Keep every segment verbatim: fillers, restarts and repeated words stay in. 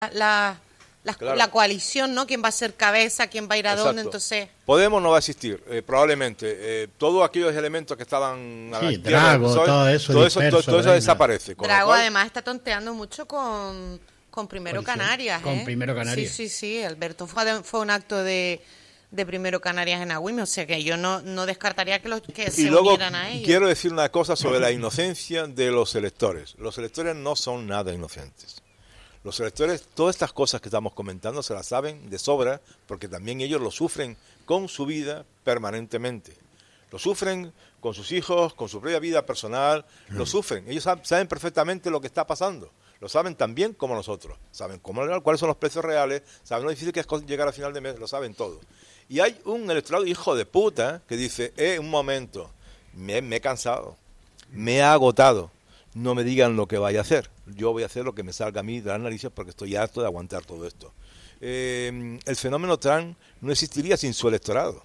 la, la, claro. la coalición, ¿no? ¿Quién va a ser cabeza? ¿Quién va a ir a Exacto. dónde? Entonces Podemos no va a existir, eh, probablemente. Eh, todos aquellos elementos que estaban... Sí, Drago, todo, todo eso Todo eso, todo, todo eso desaparece. Drago cual... además está tonteando mucho con, con Primero Canarias. Con ¿eh? Primero Canarias. Sí, sí, sí. Alberto fue, fue un acto de... de Primero Canarias en Agüime, o sea que yo no, no descartaría que, los, que se y luego unieran a ellos. Quiero decir una cosa sobre la inocencia de los electores. Los electores no son nada inocentes. Los electores, todas estas cosas que estamos comentando se las saben de sobra, porque también ellos lo sufren con su vida permanentemente. Lo sufren con sus hijos, con su propia vida personal, mm. lo sufren. Ellos saben perfectamente lo que está pasando. Lo saben tan bien como nosotros. Saben cómo, cuáles son los precios reales, saben lo difícil que es llegar a final de mes, lo saben todo. Y hay un electorado hijo de puta que dice, eh, un momento, me, me he cansado, me he agotado, no me digan lo que vaya a hacer, yo voy a hacer lo que me salga a mí de las narices porque estoy harto de aguantar todo esto. Eh, el fenómeno Trump no existiría sin su electorado.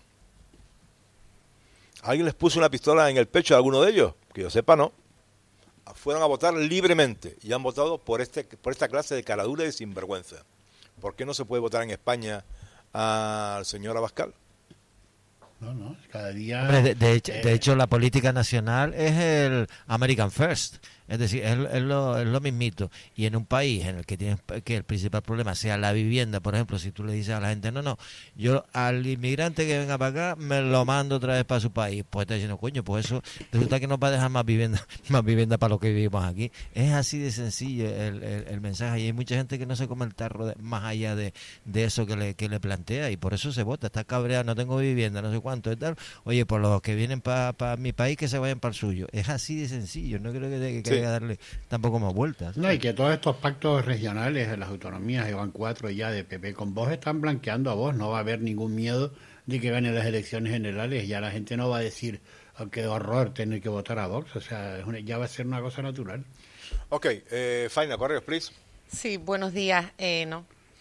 ¿Alguien les puso una pistola en el pecho a alguno de ellos? Que yo sepa, no. Fueron a votar libremente y han votado por, este, por esta clase de caradura y de sinvergüenza. ¿Por qué no se puede votar en España al señor Abascal? No, no, cada día... Hombre, de, de, hecho, eh, de hecho, la política nacional es el American First, es decir, es, es, lo, es lo mismito. Y en un país en el que tienes que el principal problema sea la vivienda, por ejemplo, si tú le dices a la gente, no, no, yo al inmigrante que venga para acá me lo mando otra vez para su país, pues está diciendo, coño, pues eso resulta que nos va a dejar más vivienda más vivienda para los que vivimos aquí. Es así de sencillo el, el, el mensaje, y hay mucha gente que no se come el tarro de, más allá de, de eso que le, que le plantea, y por eso se vota, está cabreado, no tengo vivienda, no sé cuánto y tal. Oye, por los que vienen para pa mi país, que se vayan para el suyo. Es así de sencillo, no creo que, que, que sí. haya que darle tampoco más vueltas. No, y que todos estos pactos regionales de las autonomías, llevan cuatro ya de P P con Vox, están blanqueando a Vox. No va a haber ningún miedo de que ganen las elecciones generales. Ya la gente no va a decir, oh, qué horror tener que votar a Vox. O sea, es una, ya va a ser una cosa natural. Ok, eh, Faina, correos, please. Sí, buenos días. Eh, no.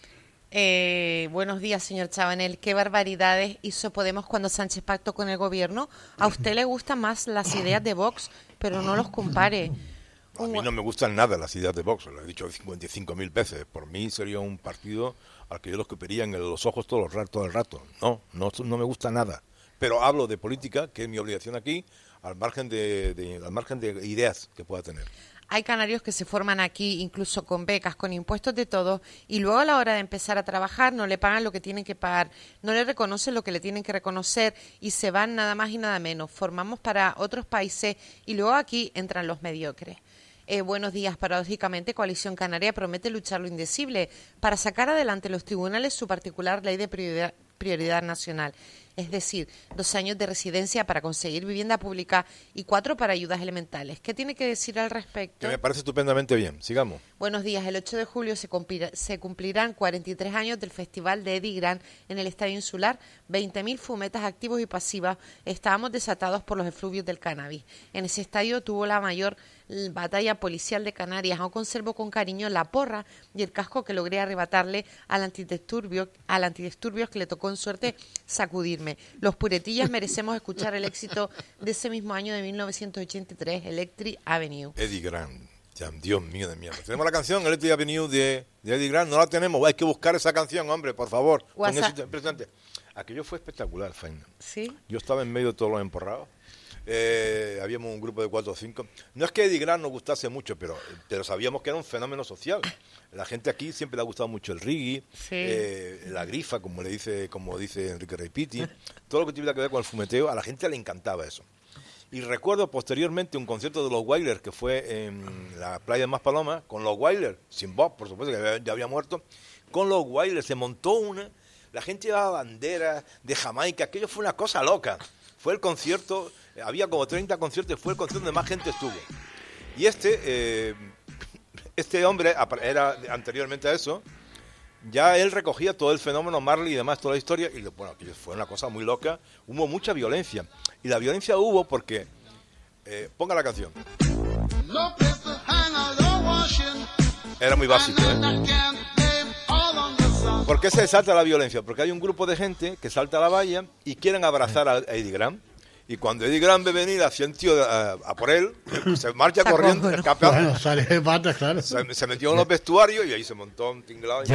Eh, buenos días, señor Chabanel. ¿Qué barbaridades hizo Podemos cuando Sánchez pactó con el gobierno? A usted le gustan más las ideas de Vox, pero no los compare. A mí no me gustan nada las ideas de Vox, lo he dicho cincuenta y cinco mil veces. Por mí sería un partido al que yo los escupiría en los ojos todo el rato. Todo el rato. No, no, no me gusta nada. Pero hablo de política, que es mi obligación aquí, al margen de, de, al margen de ideas que pueda tener. Hay canarios que se forman aquí, incluso con becas, con impuestos de todo, y luego a la hora de empezar a trabajar no le pagan lo que tienen que pagar, no le reconocen lo que le tienen que reconocer y se van nada más y nada menos. Formamos para otros países y luego aquí entran los mediocres. Eh, buenos días. Paradójicamente, Coalición Canaria promete luchar lo indecible para sacar adelante los tribunales su particular ley de prioridad, prioridad nacional. Es decir, dos años de residencia para conseguir vivienda pública y cuatro para ayudas elementales. ¿Qué tiene que decir al respecto? Que me parece estupendamente bien. Sigamos. Buenos días. El ocho de julio se, cumplirá, se cumplirán cuarenta y tres años del Festival de Eddie Grant en el Estadio Insular. veinte mil fumetas activos y pasivas. Estábamos desatados por los efluvios del cannabis. En ese estadio tuvo la mayor batalla policial de Canarias. Aún conservo con cariño la porra y el casco que logré arrebatarle al antidisturbios, al antidisturbios que le tocó en suerte sacudirme. Los puretillas merecemos escuchar el éxito de ese mismo año de mil novecientos ochenta y tres, Electric Avenue. Eddie Grant, ya, Dios mío de mierda. Tenemos la canción Electric Avenue de, de Eddie Grant, no la tenemos, hay que buscar esa canción, hombre, por favor. Impresionante. Aquello fue espectacular, Faina. ¿Sí? Yo estaba en medio de todos los emporrados. Eh, habíamos un grupo de cuatro o cinco. No es que Eddie Grant nos gustase mucho, pero, pero sabíamos que era un fenómeno social. La gente aquí siempre le ha gustado mucho el reggae, sí. eh, la grifa, como le dice, como dice Enrique Reipiti, todo lo que tuviera que ver con el fumeteo, a la gente le encantaba eso. Y recuerdo posteriormente un concierto de los Wailers que fue en la playa de Maspalomas, con los Wailers, sin Bob, por supuesto, que ya había muerto, con los Wailers se montó una, la gente llevaba banderas de Jamaica, aquello fue una cosa loca. Fue el concierto, había como treinta conciertos, fue el concierto donde más gente estuvo. Y este, eh, este hombre, era anteriormente a eso, ya él recogía todo el fenómeno Marley y demás, toda la historia, y bueno, aquello fue una cosa muy loca, hubo mucha violencia. Y la violencia hubo porque, eh, ponga la canción. Era muy básico, ¿eh? ¿Por qué se salta la violencia? Porque hay un grupo de gente que salta a la valla y quieren abrazar a Eddie Grant. Y cuando Eddie Grant ve venir hacia el tío a, a por él, se marcha Está corriendo, cojo, ¿no? escapa, Bueno, sale de patas, claro. se, se metió en los vestuarios y ahí se montó un tinglado. Y